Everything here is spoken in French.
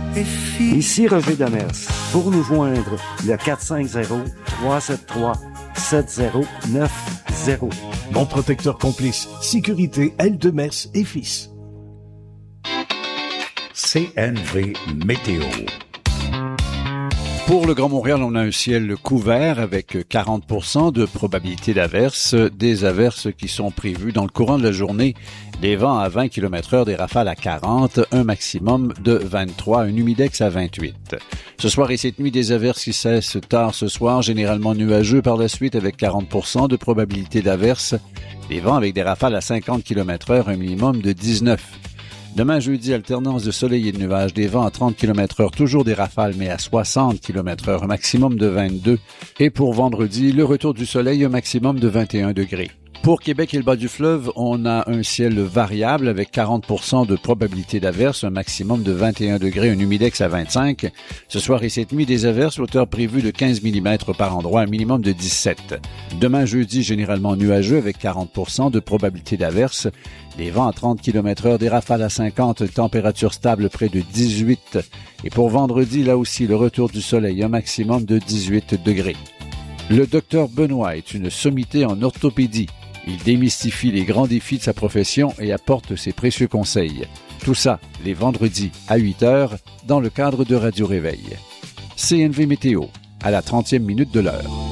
Ici Roger Demers. Pour nous joindre, le 450-373-7090. Mon protecteur complice. Sécurité L. Demers et Fils. CNV Météo. Pour le Grand Montréal, on a un ciel couvert avec 40% de probabilité d'averses. Des averses qui sont prévues dans le courant de la journée. Des vents à 20 km/h, des rafales à 40, un maximum de 23, un humidex à 28. Ce soir et cette nuit, des averses qui cessent tard ce soir, généralement nuageux par la suite avec 40% de probabilité d'averses. Des vents avec des rafales à 50 km/h, un minimum de 19. Demain, jeudi, alternance de soleil et de nuages, des vents à 30 km/h, toujours des rafales, mais à 60 km/h, un maximum de 22. Et pour vendredi, le retour du soleil, un maximum de 21 degrés. Pour Québec et le bas du fleuve, on a un ciel variable avec 40% de probabilité d'averse, un maximum de 21 degrés, un humidex à 25. Ce soir et cette nuit, des averses, hauteur prévue de 15 mm par endroit, un minimum de 17. Demain, jeudi, généralement nuageux avec 40% de probabilité d'averse. Des vents à 30 km/h, des rafales à 50, température stable près de 18. Et pour vendredi, là aussi, le retour du soleil, un maximum de 18 degrés. Le docteur Benoît est une sommité en orthopédie. Il démystifie les grands défis de sa profession et apporte ses précieux conseils. Tout ça, les vendredis à 8h, dans le cadre de Radio Réveil. CNV Météo, à la 30e minute de l'heure.